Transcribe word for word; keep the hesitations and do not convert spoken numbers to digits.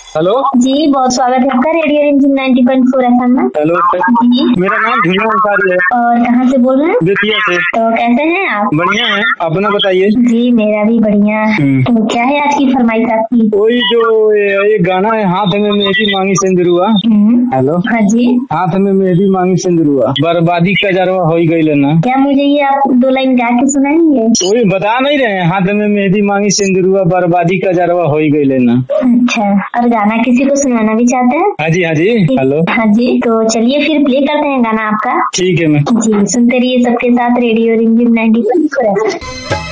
Hello जी, बहुत स्वागत है आपका रेडियो रिमझिम नाइंटी पॉइंट फोर एफएम में। हेलो जी, मेरा नाम भीमा अंसारी है। और कहाँ से बोल रहे हैं? बेतिया से। तो कैसे हैं आप? बढ़िया है, अपना बताइए। जी, मेरा भी बढ़िया। तो क्या है आज की फरमाइश आपकी? वही जो ये गाना है, हाथ में मेहंदी मांगी सिंदूरवा। हेलो, हाँ जी, हाथ में मेहंदी मांगी सिंदूरवा, बर्बादी का जरवा हो गई ना। क्या मुझे ये आप दो लाइन गा के सुनाएंगे? वही बता नहीं रहे, हाथ में मेहंदी मांगी सिंदूरवा, बर्बादी का जरवा हो गई ना। अच्छा, और गाना किसी को सुनाना भी चाहते हैं? हाँ जी, हाँ जी। हेलो, हाँ जी, तो चलिए फिर प्ले करते हैं गाना आपका। ठीक है। मैं जी, सुनते रहिए सबके साथ रेडियो रिमझिम नाइंटी पॉइंट फोर एफएम।